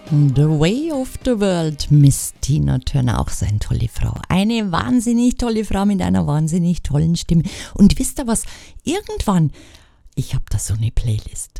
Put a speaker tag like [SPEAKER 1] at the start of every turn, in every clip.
[SPEAKER 1] The Way of the World, Miss Tina Turner, auch so eine tolle Frau. Eine wahnsinnig tolle Frau mit einer wahnsinnig tollen Stimme. Und wisst ihr was? Irgendwann, ich habe da so eine Playlist.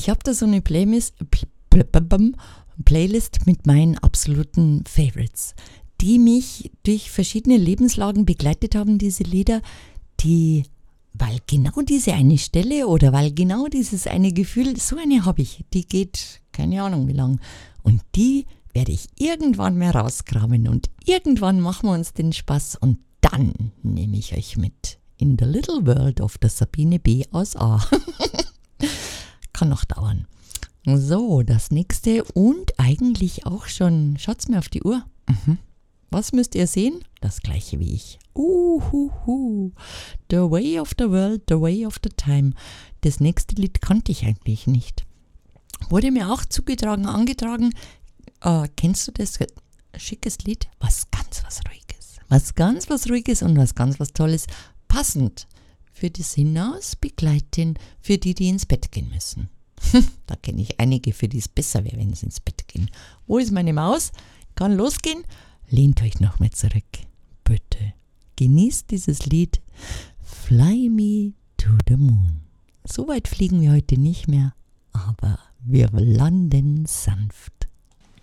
[SPEAKER 1] Playlist mit meinen absoluten Favorites, die mich durch verschiedene Lebenslagen begleitet haben, diese Lieder, weil genau diese eine Stelle oder weil genau dieses eine Gefühl, so eine habe ich, die geht keine Ahnung wie lang. Und die werde ich irgendwann mal rauskramen und irgendwann machen wir uns den Spaß und dann nehme ich euch mit in the little world of the Sabine B. aus A. Kann noch dauern. So, das nächste und eigentlich auch schon, schaut's mir auf die Uhr. Was müsst ihr sehen? Das gleiche wie ich. The Way of the World, The Way of the Time. Das nächste Lied kannte ich eigentlich nicht. Wurde mir auch angetragen. Kennst du das? Schickes Lied? Was Ruhiges und was Tolles. Passend für das Hinausbegleiten, für die ins Bett gehen müssen. Da kenne ich einige, für die es besser wäre, wenn sie ins Bett gehen. Wo ist meine Maus? Kann losgehen? Lehnt euch noch mal zurück. Bitte. Genießt dieses Lied. Fly me to the moon. So weit fliegen wir heute nicht mehr, aber wir landen sanft.